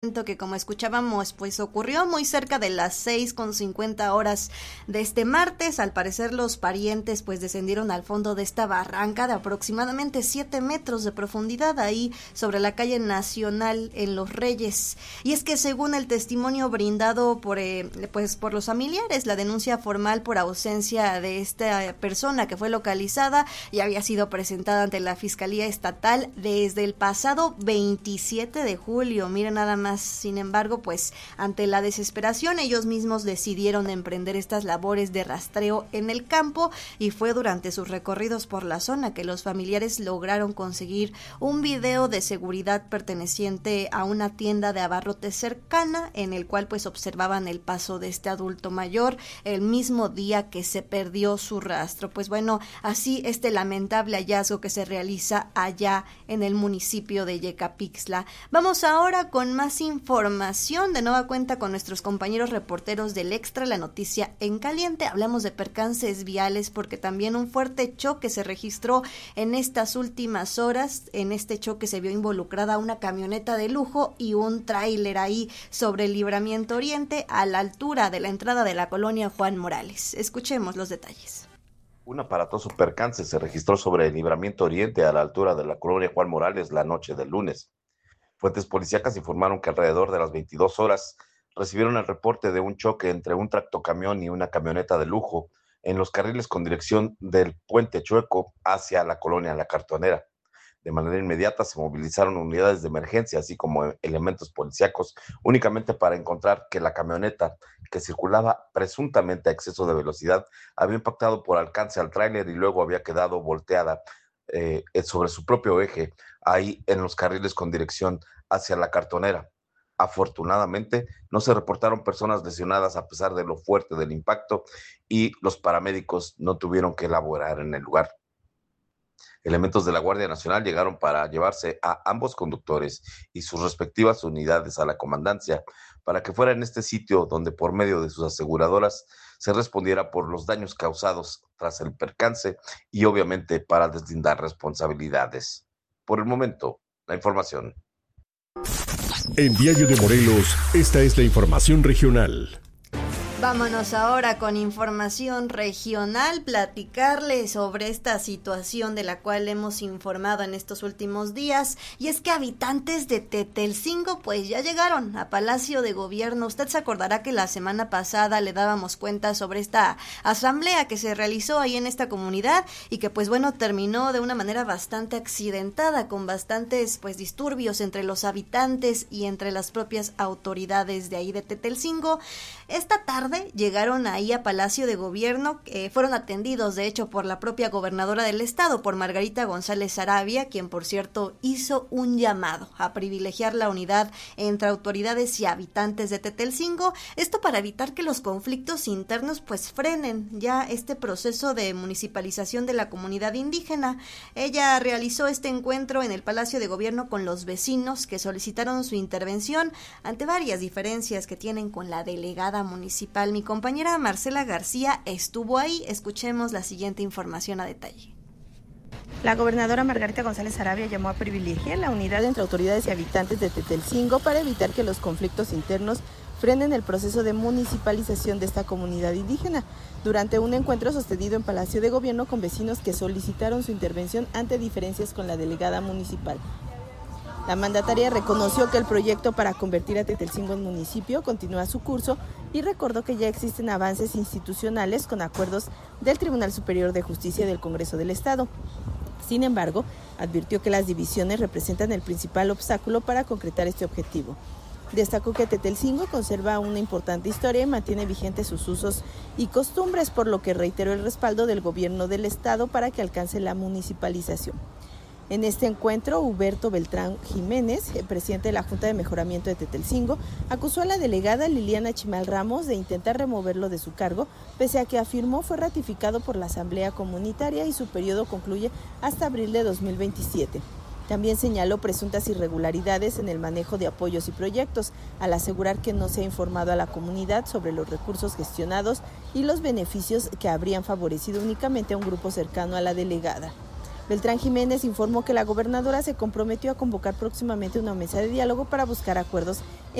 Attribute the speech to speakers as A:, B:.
A: Que como escuchábamos pues ocurrió muy cerca de las 6:50 de este martes. Al parecer los parientes pues descendieron al fondo de esta barranca de aproximadamente 7 metros de profundidad ahí sobre la calle Nacional en Los Reyes. Y es que según el testimonio brindado por los familiares, la denuncia formal por ausencia de esta persona que fue localizada ya había sido presentada ante la Fiscalía Estatal desde el pasado 27 de julio. Miren nada más. Sin embargo, pues ante la desesperación ellos mismos decidieron emprender estas labores de rastreo en el campo y fue durante sus recorridos por la zona que los familiares lograron conseguir un video de seguridad perteneciente a una tienda de abarrotes cercana en el cual pues observaban el paso de este adulto mayor el mismo día que se perdió su rastro. Pues bueno, así este lamentable hallazgo que se realiza allá en el municipio de Yecapixtla. Vamos ahora con más información, de nueva cuenta con nuestros compañeros reporteros del Extra, la noticia en caliente. Hablamos de percances viales porque también un fuerte choque se registró en estas últimas horas. En este choque se vio involucrada una camioneta de lujo y un tráiler ahí sobre el Libramiento Oriente a la altura de la entrada de la colonia Juan Morales. Escuchemos los detalles.
B: Un aparatoso percance se registró sobre el Libramiento Oriente a la altura de la colonia Juan Morales la noche del lunes. Fuentes policíacas informaron que alrededor de las 22 horas recibieron el reporte de un choque entre un tractocamión y una camioneta de lujo en los carriles con dirección del Puente Chueco hacia la colonia La Cartonera. De manera inmediata se movilizaron unidades de emergencia, así como elementos policíacos, únicamente para encontrar que la camioneta, que circulaba presuntamente a exceso de velocidad, había impactado por alcance al tráiler y luego había quedado volteada sobre su propio eje, ahí en los carriles con dirección hacia La Cartonera. Afortunadamente, no se reportaron personas lesionadas a pesar de lo fuerte del impacto y los paramédicos no tuvieron que laborar en el lugar. Elementos de la Guardia Nacional llegaron para llevarse a ambos conductores y sus respectivas unidades a la comandancia para que fuera en este sitio donde por medio de sus aseguradoras se respondiera por los daños causados tras el percance y obviamente para deslindar responsabilidades. Por el momento, la información.
C: En Diario de Morelos, esta es la información regional.
A: Vámonos ahora con información regional, platicarles sobre esta situación de la cual hemos informado en estos últimos días, y es que habitantes de Tetelcingo pues ya llegaron a Palacio de Gobierno. Usted se acordará que la semana pasada le dábamos cuenta sobre esta asamblea que se realizó ahí en esta comunidad y que pues bueno terminó de una manera bastante accidentada, con bastantes pues disturbios entre los habitantes y entre las propias autoridades de ahí de Tetelcingo. Esta tarde llegaron ahí a Palacio de Gobierno, fueron atendidos de hecho por la propia gobernadora del estado, por Margarita González Sarabia, quien por cierto hizo un llamado a privilegiar la unidad entre autoridades y habitantes de Tetelcingo, esto para evitar que los conflictos internos pues frenen ya este proceso de municipalización de la comunidad indígena. Ella realizó este encuentro en el Palacio de Gobierno con los vecinos que solicitaron su intervención ante varias diferencias que tienen con la delegada municipal. Mi compañera Marcela García estuvo ahí. Escuchemos la siguiente información a detalle.
D: La gobernadora Margarita González Sarabia llamó a privilegiar la unidad entre autoridades y habitantes de Tetelcingo para evitar que los conflictos internos frenen el proceso de municipalización de esta comunidad indígena, durante un encuentro sostenido en Palacio de Gobierno con vecinos que solicitaron su intervención ante diferencias con la delegada municipal. La mandataria reconoció que el proyecto para convertir a Tetelcingo en municipio continúa su curso y recordó que ya existen avances institucionales con acuerdos del Tribunal Superior de Justicia del Congreso del Estado. Sin embargo, advirtió que las divisiones representan el principal obstáculo para concretar este objetivo. Destacó que Tetelcingo conserva una importante historia y mantiene vigentes sus usos y costumbres, por lo que reiteró el respaldo del gobierno del estado para que alcance la municipalización. En este encuentro, Huberto Beltrán Jiménez, el presidente de la Junta de Mejoramiento de Tetelcingo, acusó a la delegada Liliana Chimal Ramos de intentar removerlo de su cargo, pese a que afirmó fue ratificado por la Asamblea Comunitaria y su periodo concluye hasta abril de 2027. También señaló presuntas irregularidades en el manejo de apoyos y proyectos, al asegurar que no se ha informado a la comunidad sobre los recursos gestionados y los beneficios que habrían favorecido únicamente a un grupo cercano a la delegada. Beltrán Jiménez informó que la gobernadora se comprometió a convocar próximamente una mesa de diálogo para buscar acuerdos